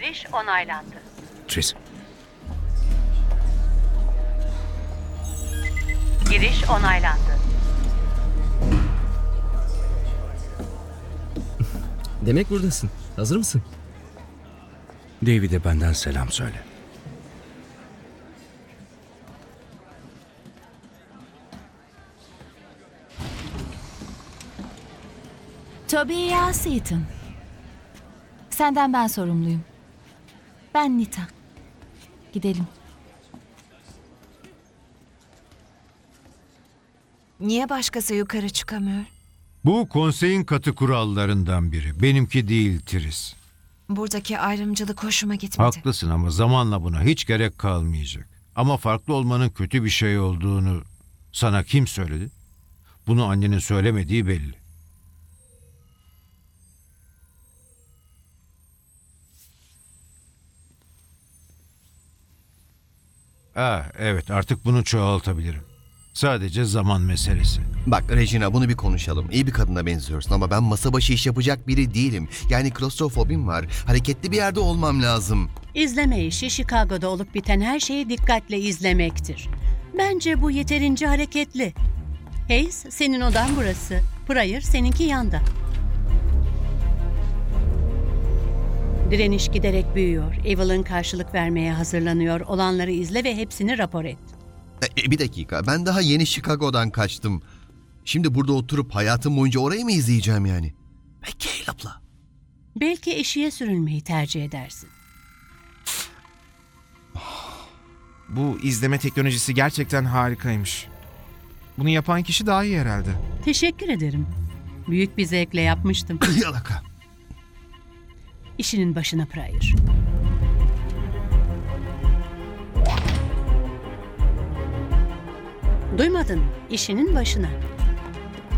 Giriş onaylandı. Tris, Giriş onaylandı. Demek buradasın. Hazır mısın? David'e benden selam söyle. Tobias Seaton. Senden ben sorumluyum. Ben Nita. Gidelim. Niye başkası yukarı çıkamıyor? Bu konseyin katı kurallarından biri. Benimki değil Tris. Buradaki ayrımcılık hoşuma gitmedi. Haklısın ama zamanla buna hiç gerek kalmayacak. Ama farklı olmanın kötü bir şey olduğunu sana kim söyledi? Bunu annenin söylemediği belli. Evet, artık bunu çoğaltabilirim. Sadece zaman meselesi. Bak Regina, bunu bir konuşalım. İyi bir kadına benziyorsun ama ben masa başı iş yapacak biri değilim. Yani klostrofobim var. Hareketli bir yerde olmam lazım. İzleme işi Chicago'da olup biten her şeyi dikkatle izlemektir. Bence bu yeterince hareketli. Hayes, senin odan burası. Pryor, seninki yanda. Direniş giderek büyüyor. Evelyn karşılık vermeye hazırlanıyor. Olanları izle ve hepsini rapor et. Bir dakika, ben daha yeni Chicago'dan kaçtım. Şimdi burada oturup hayatım boyunca orayı mı izleyeceğim yani? Peki Caleb'la. Belki eşiğe sürülmeyi tercih edersin. Bu izleme teknolojisi gerçekten harikaymış. Bunu yapan kişi daha iyi herhalde. Teşekkür ederim. Büyük bir zevkle yapmıştım. Yalaka. İşinin başına Pryor. Duymadın mı? İşinin başına.